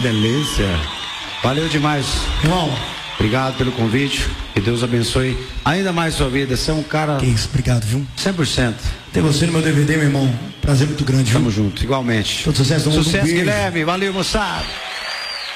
delícia. Valeu demais. Irmão, obrigado pelo convite. Que Deus abençoe ainda mais sua vida. Você é um cara... Que isso, obrigado, viu? 100%. Ter você no meu DVD, meu irmão. Prazer muito grande, viu? Tamo junto, igualmente. Todo sucesso do mundo. Sucesso, Guilherme. Valeu, moçada.